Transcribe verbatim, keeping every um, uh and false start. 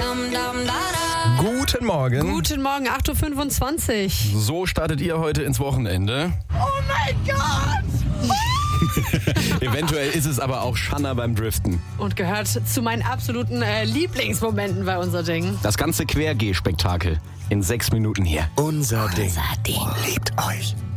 Guten Morgen. Guten Morgen, acht Uhr fünfundzwanzig. So startet ihr heute ins Wochenende. Oh mein Gott! Eventuell ist es aber auch Shanna beim Driften. Und gehört zu meinen absoluten äh, Lieblingsmomenten bei unser Ding. Das ganze Quergeh-Spektakel in sechs Minuten hier. Unser Ding. Unser Ding. Liebt euch.